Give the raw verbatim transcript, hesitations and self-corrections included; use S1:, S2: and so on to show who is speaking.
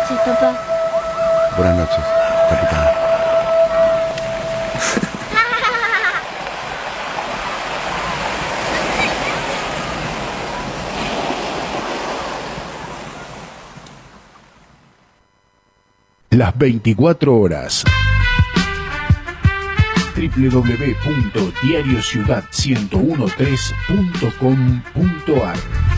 S1: noches, papá.
S2: Buenas noches, capitán.
S3: Las veinticuatro horas. doble u doble u doble u punto diario ciudad ciento trece punto com punto ar